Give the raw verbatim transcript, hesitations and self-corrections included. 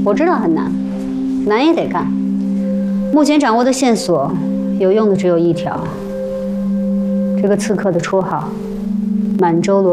我知道很难，难也得干。目前掌握的线索，有用的只有一条。这个刺客的绰号，满洲罗。